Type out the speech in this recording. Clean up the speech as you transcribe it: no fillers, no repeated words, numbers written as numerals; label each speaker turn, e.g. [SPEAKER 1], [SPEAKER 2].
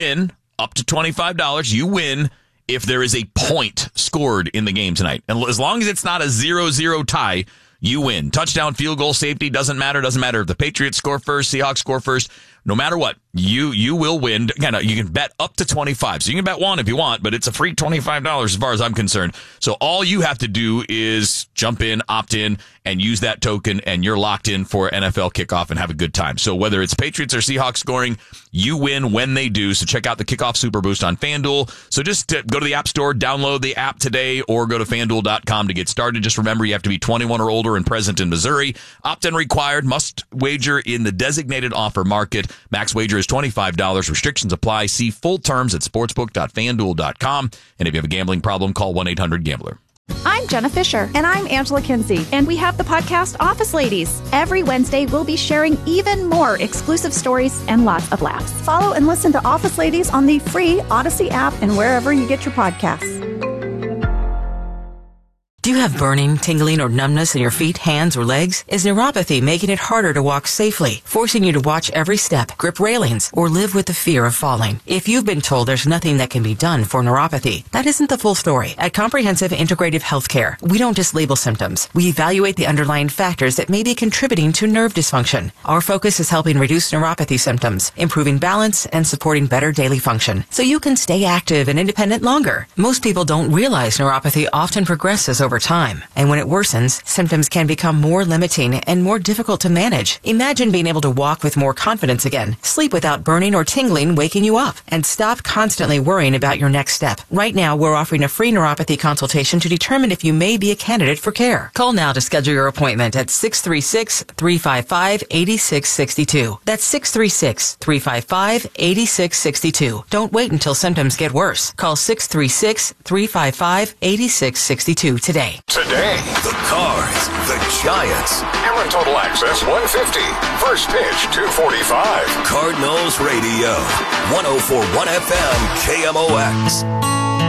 [SPEAKER 1] win up to $25. You win if there is a point scored in the game tonight. And as long as it's not a 0-0 tie, you win. Touchdown, field goal, safety, doesn't matter. Doesn't matter if the Patriots score first, Seahawks score first. No matter what, you will win. Again, you can bet up to 25. So you can bet one if you want, but it's a free $25 as far as I'm concerned. So all you have to do is jump in, opt in, and use that token, and you're locked in for NFL kickoff and have a good time. So whether it's Patriots or Seahawks scoring, you win when they do. So check out the Kickoff Super Boost on FanDuel. So just go to the App Store, download the app today, or go to FanDuel.com to get started. Just remember, you have to be 21 or older and present in Missouri. Opt-in required. Must wager in the designated offer market. Max wager is $25. Restrictions apply. See full terms at sportsbook.fanduel.com. And if you have a gambling problem, call 1-800-GAMBLER.
[SPEAKER 2] I'm Jenna Fisher.
[SPEAKER 3] And I'm Angela Kinsey.
[SPEAKER 2] And we have the podcast Office Ladies. Every Wednesday, we'll be sharing even more exclusive stories and lots of laughs.
[SPEAKER 3] Follow and listen to Office Ladies on the free Odyssey app and wherever you get your podcasts.
[SPEAKER 4] Do you have burning, tingling, or numbness in your feet, hands, or legs? Is neuropathy making it harder to walk safely, forcing you to watch every step, grip railings, or live with the fear of falling? If you've been told there's nothing that can be done for neuropathy, that isn't the full story. At Comprehensive Integrative Healthcare, we don't just label symptoms. We evaluate the underlying factors that may be contributing to nerve dysfunction. Our focus is helping reduce neuropathy symptoms, improving balance, and supporting better daily function, so you can stay active and independent longer. Most people don't realize neuropathy often progresses over time, and when it worsens, symptoms can become more limiting and more difficult to manage. Imagine being able to walk with more confidence again, sleep without burning or tingling waking you up, and stop constantly worrying about your next step. Right now, we're offering a free neuropathy consultation to determine if you may be a candidate for care. Call now to schedule your appointment at 636-355-8662. That's 636-355-8662. Don't wait until symptoms get worse. Call 636-355-8662 today.
[SPEAKER 5] Today, the Cards, the Giants. Hammer Total Access 150. First pitch 245. Cardinals Radio. 104.1 FM KMOX.